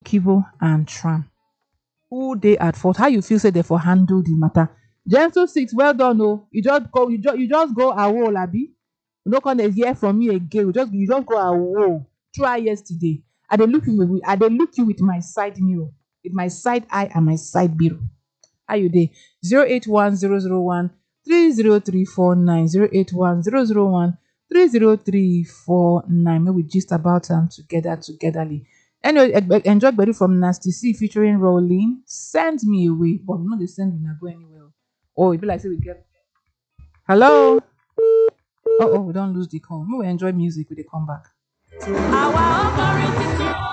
Kivo and Tram. Who they at fault? How you feel say they for handle the matter? Gentle Six, well done. Oh, you just go a whole abi. You no come dey hear from me again. You just go a whole. Try yesterday. I dey look you with my side mirror, with my side eye and my side mirror. How you dey? 08100130349 08100130349. May we gist about togetherly. Anyway, enjoy Gbedu from Nasty C featuring Rolling. Send me away, but no, they send me not go anywhere. Oh, it be like say we get. Hello. Oh, we don't lose the call. We will enjoy music with the comeback. Our authority to